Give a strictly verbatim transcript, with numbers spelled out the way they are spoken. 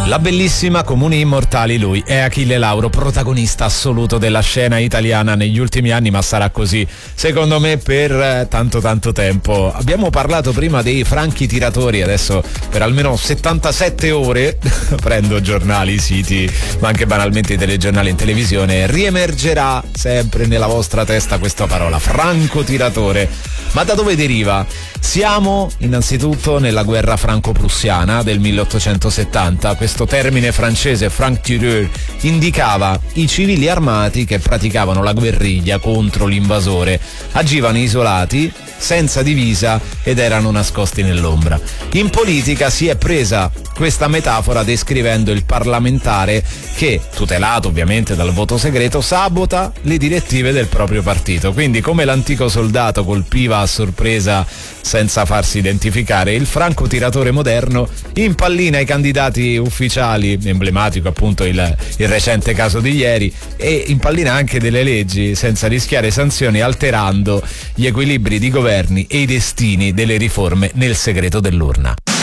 La bellissima Comuni Immortali, lui è Achille Lauro, protagonista assoluto della scena italiana negli ultimi anni, ma sarà così secondo me per eh, tanto tanto tempo. Abbiamo parlato prima dei franchi tiratori, adesso per almeno settantasette ore prendo giornali, siti, ma anche banalmente i telegiornali in televisione, riemergerà sempre nella vostra testa questa parola, francotiratore. Ma da dove deriva? Siamo innanzitutto nella guerra franco-prussiana del milleottocentosettanta. Questo termine francese franc-tireur indicava i civili armati che praticavano la guerriglia contro l'invasore. Agivano isolati, senza divisa ed erano nascosti nell'ombra. In politica si è presa questa metafora descrivendo il parlamentare che, tutelato ovviamente dal voto segreto, sabota le direttive del proprio partito. Quindi, come l'antico soldato colpiva a sorpresa senza farsi identificare, il francotiratore moderno impallina i candidati ufficiali, emblematico appunto il, il recente caso di ieri, e impallina anche delle leggi senza rischiare sanzioni, alterando gli equilibri di governi e i destini delle riforme nel segreto dell'urna.